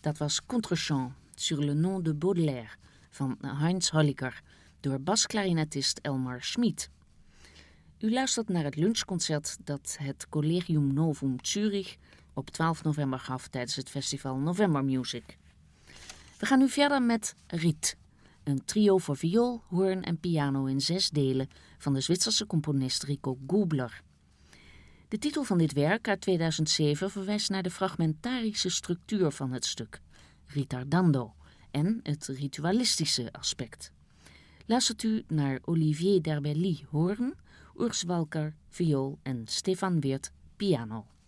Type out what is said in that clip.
Dat was Contrechamp sur le nom de Baudelaire van Heinz Holliger door basklarinetist Elmar Schmid. U luistert naar het lunchconcert dat het Collegium Novum Zurich op 12 november gaf tijdens het festival November Music. We gaan nu verder met Riet, een trio voor viool, hoorn en piano in 6 delen van de Zwitserse componist Rico Gubler. De titel van dit werk uit 2007 verwijst naar de fragmentarische structuur van het stuk, ritardando, en het ritualistische aspect. Luistert u naar Olivier d'Herbelly hoorn, Urs Walker viool en Stefan Weert piano.